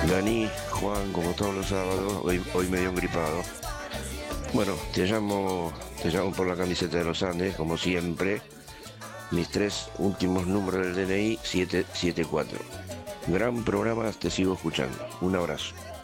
Dani, Juan, como todos los sábados, hoy medio gripado. Bueno, te llamo por la camiseta de los Andes, como siempre. Mis tres últimos números del DNI, 774. Gran programa, te sigo escuchando. Un abrazo.